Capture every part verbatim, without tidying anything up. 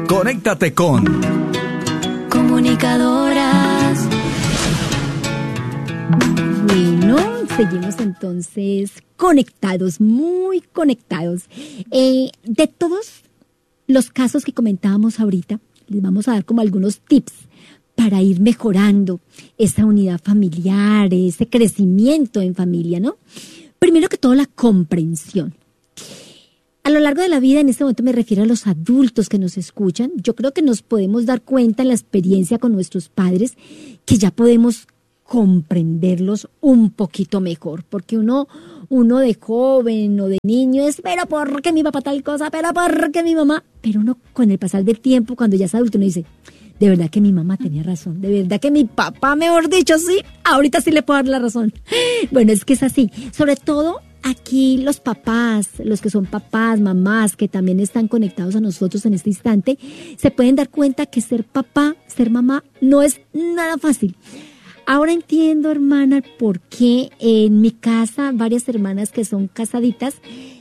Conéctate con Comunicadoras. Bueno, seguimos entonces conectados, muy conectados. Eh, de todos los casos que comentábamos ahorita, les vamos a dar como algunos tips para ir mejorando esa unidad familiar, ese crecimiento en familia, ¿no? Primero que todo, la comprensión. A lo largo de la vida, en este momento me refiero a los adultos que nos escuchan, yo creo que nos podemos dar cuenta en la experiencia con nuestros padres que ya podemos comprenderlos un poquito mejor, porque uno, uno de joven o de niño es, pero ¿por qué mi papá tal cosa? Pero ¿por qué mi mamá? Pero uno con el pasar del tiempo, cuando ya es adulto, uno dice, de verdad que mi mamá tenía razón, de verdad que mi papá, mejor dicho, sí, ahorita sí le puedo dar la razón. Bueno, es que es así, sobre todo aquí los papás, los que son papás, mamás, que también están conectados a nosotros en este instante, se pueden dar cuenta que ser papá, ser mamá, no es nada fácil. Ahora entiendo, hermana, por qué en mi casa, varias hermanas que son casaditas,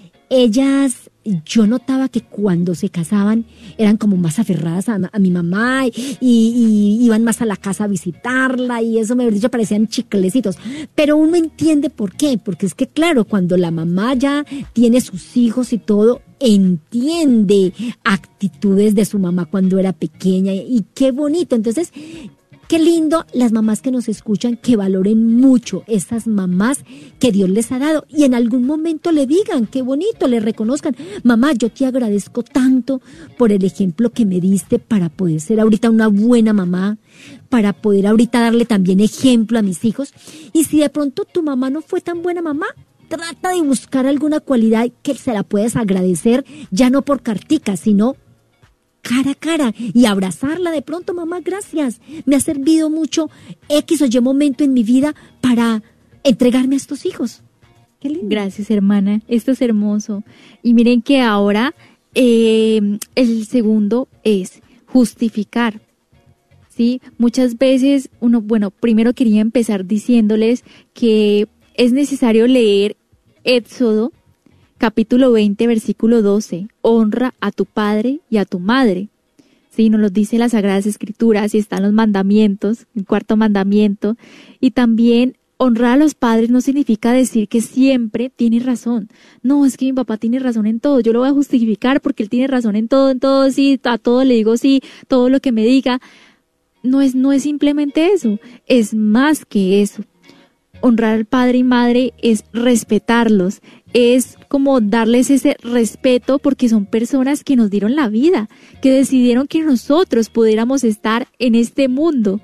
ellas, yo notaba que cuando se casaban eran como más aferradas a, a mi mamá y, y iban más a la casa a visitarla y eso, me había dicho, parecían chiclecitos. Pero uno entiende por qué, porque es que claro, cuando la mamá ya tiene sus hijos y todo, entiende actitudes de su mamá cuando era pequeña y qué bonito. Entonces, qué lindo las mamás que nos escuchan, que valoren mucho esas mamás que Dios les ha dado y en algún momento le digan, qué bonito, le reconozcan, mamá, yo te agradezco tanto por el ejemplo que me diste para poder ser ahorita una buena mamá, para poder ahorita darle también ejemplo a mis hijos. Y si de pronto tu mamá no fue tan buena mamá, trata de buscar alguna cualidad que se la puedas agradecer, ya no por cartica, sino cara a cara y abrazarla de pronto, mamá, gracias, me ha servido mucho X o Y momento en mi vida para entregarme a estos hijos. Qué lindo. Gracias, hermana, esto es hermoso. Y miren que ahora eh, el segundo es justificar, ¿sí? Muchas veces uno, bueno, primero quería empezar diciéndoles que es necesario leer Éxodo capítulo veinte, versículo doce, honra a tu padre y a tu madre. Sí, nos lo dice las Sagradas Escrituras y están los mandamientos, el cuarto mandamiento. Y también honrar a los padres no significa decir que siempre tiene razón. No, es que mi papá tiene razón en todo, yo lo voy a justificar porque él tiene razón en todo, en todo, sí, a todo le digo sí, todo lo que me diga. No es, no es simplemente eso, es más que eso. Honrar al padre y madre es respetarlos, es como darles ese respeto porque son personas que nos dieron la vida, que decidieron que nosotros pudiéramos estar en este mundo,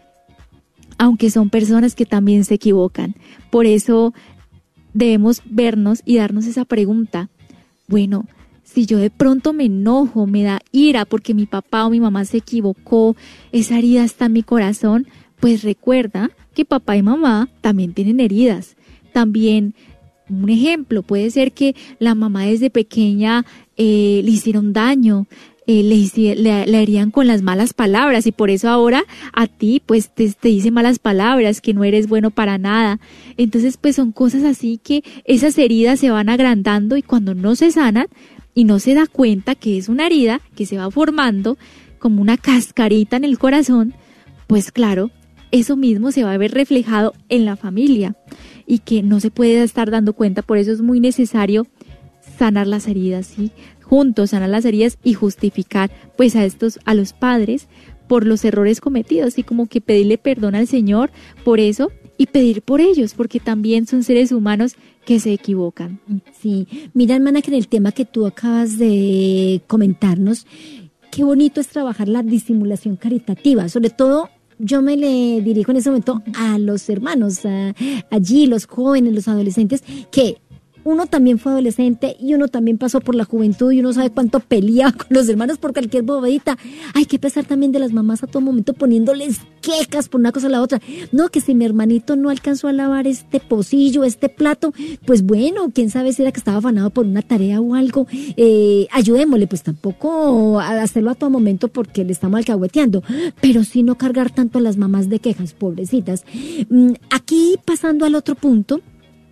aunque son personas que también se equivocan. Por eso debemos vernos y darnos esa pregunta, bueno, si yo de pronto me enojo, me da ira porque mi papá o mi mamá se equivocó, esa herida está en mi corazón, pues recuerda que papá y mamá también tienen heridas. También, un ejemplo, puede ser que la mamá desde pequeña eh, le hicieron daño, eh, le, le, le herían con las malas palabras y por eso ahora a ti pues te, te dice malas palabras, que no eres bueno para nada. Entonces pues son cosas así que esas heridas se van agrandando y cuando no se sanan y no se da cuenta que es una herida que se va formando como una cascarita en el corazón, pues claro, eso mismo se va a ver reflejado en la familia y que no se puede estar dando cuenta. Por eso es muy necesario sanar las heridas, ¿sí? Juntos sanar las heridas y justificar pues a estos, a los padres por los errores cometidos y como que pedirle perdón al Señor por eso y pedir por ellos porque también son seres humanos que se equivocan. Sí, mira, hermana, que en el tema que tú acabas de comentarnos, qué bonito es trabajar la disimulación caritativa, sobre todo. Yo me le dirijo en ese momento a los hermanos, a, allí los jóvenes, los adolescentes, que uno también fue adolescente y uno también pasó por la juventud y uno sabe cuánto pelea con los hermanos por cualquier bobadita. Hay que pesar también de las mamás a todo momento poniéndoles quejas por una cosa a la otra. No, que si mi hermanito no alcanzó a lavar este pocillo, este plato, pues bueno, quién sabe si era que estaba afanado por una tarea o algo, eh, ayudémosle, pues tampoco a hacerlo a todo momento porque le estamos alcahueteando, pero sí no cargar tanto a las mamás de quejas, pobrecitas. Aquí pasando al otro punto,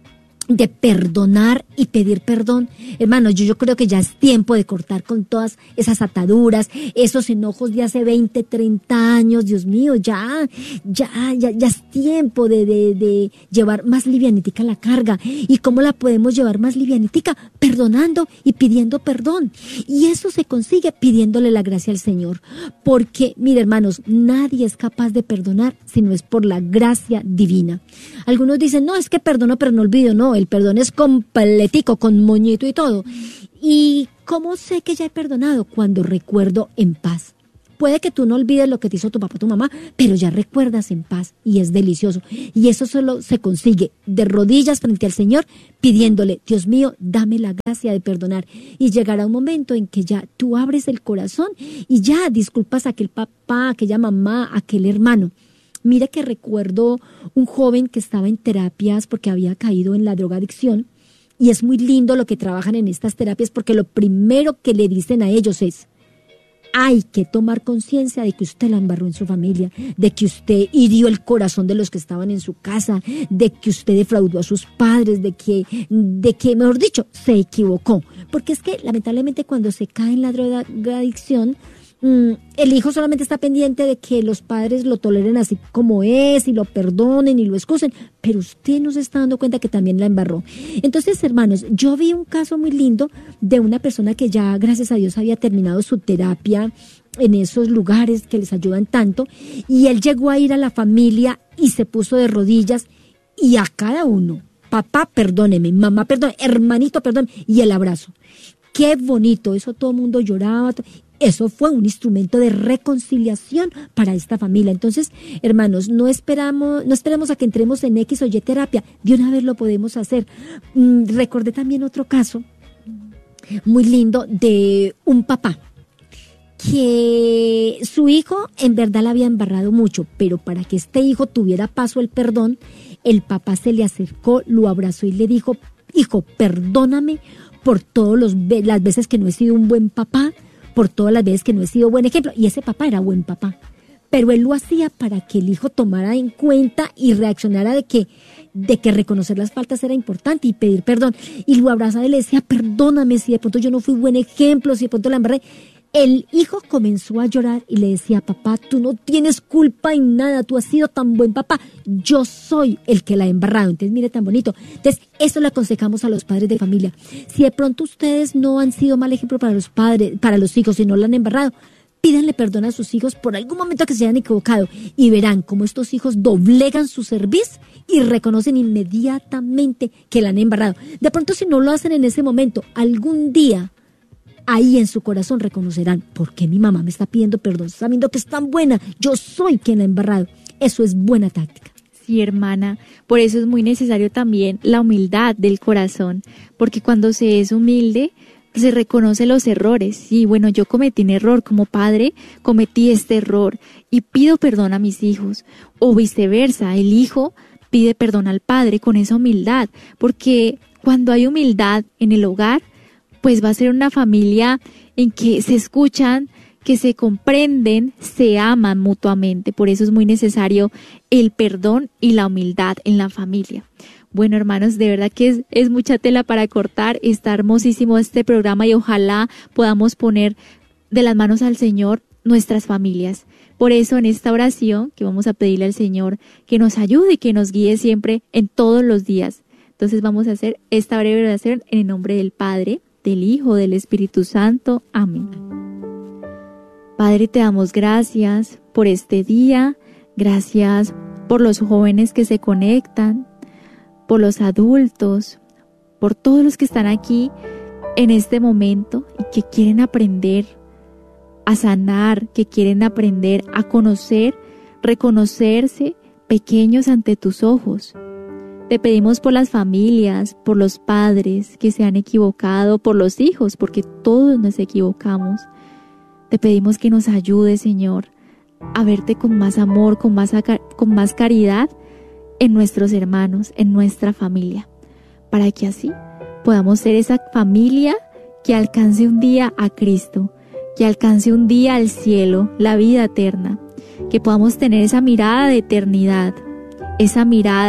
de perdonar y pedir perdón. Hermanos, yo, yo creo que ya es tiempo de cortar con todas esas ataduras, esos enojos de hace veinte, treinta años. Dios mío, ya, ya, ya, ya es tiempo de, de, de llevar más livianitica la carga. ¿Y cómo la podemos llevar más livianitica? Perdonando y pidiendo perdón. Y eso se consigue pidiéndole la gracia al Señor. Porque, mire, hermanos, nadie es capaz de perdonar si no es por la gracia divina. Algunos dicen, no, es que perdono pero no olvido. No, el perdón es completico, con moñito y todo. ¿Y cómo sé que ya he perdonado? Cuando recuerdo en paz. Puede que tú no olvides lo que te hizo tu papá o tu mamá, pero ya recuerdas en paz y es delicioso. Y eso solo se consigue de rodillas frente al Señor, pidiéndole, Dios mío, dame la gracia de perdonar. Y llegará un momento en que ya tú abres el corazón y ya disculpas a aquel papá, a aquella mamá, a aquel hermano. Mira que recuerdo un joven que estaba en terapias porque había caído en la drogadicción, y es muy lindo lo que trabajan en estas terapias porque lo primero que le dicen a ellos es: hay que tomar conciencia de que usted la embarró en su familia, de que usted hirió el corazón de los que estaban en su casa, de que usted defraudó a sus padres, de que, de que, mejor dicho, se equivocó. Porque es que lamentablemente cuando se cae en la drogadicción, el hijo solamente está pendiente de que los padres lo toleren así como es y lo perdonen y lo excusen, pero usted no se está dando cuenta que también la embarró. Entonces, hermanos, yo vi un caso muy lindo de una persona que ya, gracias a Dios, había terminado su terapia en esos lugares que les ayudan tanto, y él llegó a ir a la familia y se puso de rodillas y a cada uno, papá, perdóneme, mamá, perdón, hermanito, perdón, y el abrazo. Qué bonito, eso todo el mundo lloraba. Eso fue un instrumento de reconciliación para esta familia. Entonces, hermanos, no esperamos, no esperemos a que entremos en X o Y terapia. De una vez lo podemos hacer. Mm, recordé también otro caso muy lindo de un papá que su hijo en verdad la había embarrado mucho, pero para que este hijo tuviera paso el perdón, el papá se le acercó, lo abrazó y le dijo: hijo, perdóname por todas las veces que no he sido un buen papá, por todas las veces que no he sido buen ejemplo. Y ese papá era buen papá, pero él lo hacía para que el hijo tomara en cuenta y reaccionara de que, de que reconocer las faltas era importante y pedir perdón. Y lo abrazaba y le decía: perdóname si de pronto yo no fui buen ejemplo, si de pronto la embarré. El hijo comenzó a llorar y le decía: papá, tú no tienes culpa en nada, tú has sido tan buen papá, yo soy el que la ha embarrado. Entonces, mire, tan bonito. Entonces, eso le aconsejamos a los padres de familia. Si de pronto ustedes no han sido mal ejemplo para los padres, para los hijos, y no la han embarrado, pídanle perdón a sus hijos por algún momento que se hayan equivocado, y verán cómo estos hijos doblegan su cerviz y reconocen inmediatamente que la han embarrado. De pronto, si no lo hacen en ese momento, algún día ahí en su corazón reconocerán: ¿por qué mi mamá me está pidiendo perdón? Sabiendo que es tan buena, yo soy quien la ha embarrado. Eso es buena táctica. Sí, hermana, por eso es muy necesario también la humildad del corazón, porque cuando se es humilde, se reconoce los errores. Y bueno, yo cometí un error como padre, cometí este error y pido perdón a mis hijos, o viceversa, el hijo pide perdón al padre con esa humildad, porque cuando hay humildad en el hogar, pues va a ser una familia en que se escuchan, que se comprenden, se aman mutuamente. Por eso es muy necesario el perdón y la humildad en la familia. Bueno, hermanos, de verdad que es, es mucha tela para cortar. Está hermosísimo este programa y ojalá podamos poner de las manos al Señor nuestras familias. Por eso en esta oración que vamos a pedirle al Señor que nos ayude y que nos guíe siempre en todos los días. Entonces vamos a hacer esta breve oración en el nombre del Padre, del Hijo, del Espíritu Santo. Amén. Padre, te damos gracias por este día, gracias por los jóvenes que se conectan, por los adultos, por todos los que están aquí en este momento y que quieren aprender a sanar, que quieren aprender a conocer, reconocerse pequeños ante tus ojos. Te pedimos por las familias, por los padres que se han equivocado, por los hijos, porque todos nos equivocamos. Te pedimos que nos ayudes, Señor, a verte con más amor, con más, con más caridad en nuestros hermanos, en nuestra familia, para que así podamos ser esa familia que alcance un día a Cristo, que alcance un día al cielo, la vida eterna, que podamos tener esa mirada de eternidad, esa mirada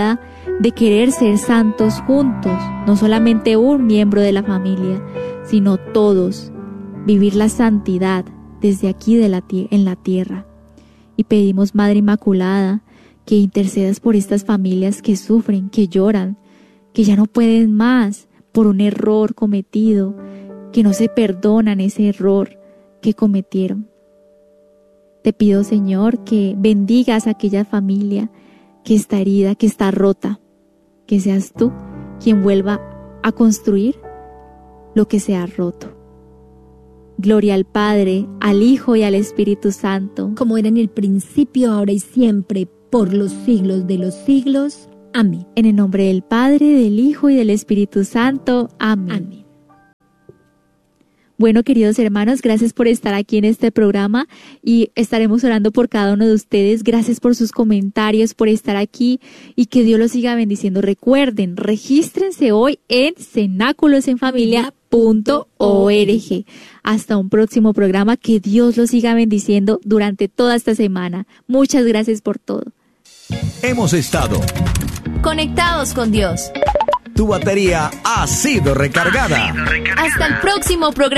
de querer ser santos juntos, no solamente un miembro de la familia, sino todos, vivir la santidad desde aquí de la tie- en la tierra. Y pedimos, Madre Inmaculada, que intercedas por estas familias que sufren, que lloran, que ya no pueden más por un error cometido, que no se perdonan ese error que cometieron. Te pido, Señor, que bendigas a aquella familia que está herida, que está rota, que seas tú quien vuelva a construir lo que se ha roto. Gloria al Padre, al Hijo y al Espíritu Santo, como era en el principio, ahora y siempre, por los siglos de los siglos. Amén. En el nombre del Padre, del Hijo y del Espíritu Santo. Amén. Amén. Bueno, queridos hermanos, gracias por estar aquí en este programa y estaremos orando por cada uno de ustedes. Gracias por sus comentarios, por estar aquí y que Dios los siga bendiciendo. Recuerden, regístrense hoy en cenáculos en familia punto org. Hasta un próximo programa. Que Dios los siga bendiciendo durante toda esta semana. Muchas gracias por todo. Hemos estado conectados con Dios. Tu batería ha sido recargada. Hasta el próximo programa.